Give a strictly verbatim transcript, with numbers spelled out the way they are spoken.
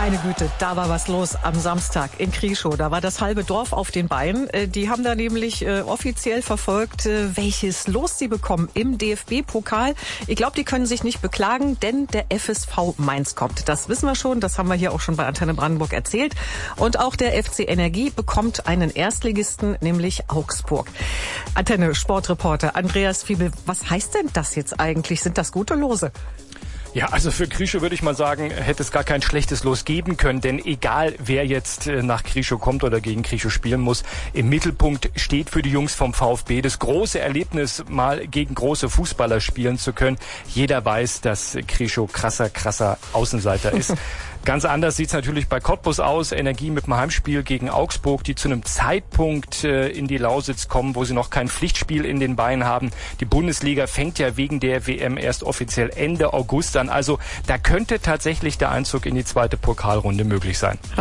Meine Güte, da war was los am Samstag in Krieschow. Da war das halbe Dorf auf den Beinen. Die haben da nämlich äh, offiziell verfolgt, äh, welches Los sie bekommen im D F B-Pokal. Ich glaube, die können sich nicht beklagen, denn der F S V Mainz kommt. Das wissen wir schon, das haben wir hier auch schon bei Antenne Brandenburg erzählt. Und auch der F C Energie bekommt einen Erstligisten, nämlich Augsburg. Antenne Sportreporter Andreas Fiebel, was heißt denn das jetzt eigentlich? Sind das gute Lose? Ja, also für Krieschow würde ich mal sagen, hätte es gar kein schlechtes Los geben können, denn egal wer jetzt nach Krieschow kommt oder gegen Krieschow spielen muss, im Mittelpunkt steht für die Jungs vom VfB das große Erlebnis, mal gegen große Fußballer spielen zu können. Jeder weiß, dass Krieschow krasser, krasser Außenseiter ist. Ganz anders sieht's natürlich bei Cottbus aus. Energie mit dem Heimspiel gegen Augsburg, die zu einem Zeitpunkt äh, in die Lausitz kommen, wo sie noch kein Pflichtspiel in den Beinen haben. Die Bundesliga fängt ja wegen der W M erst offiziell Ende August an. Also da könnte tatsächlich der Einzug in die zweite Pokalrunde möglich sein.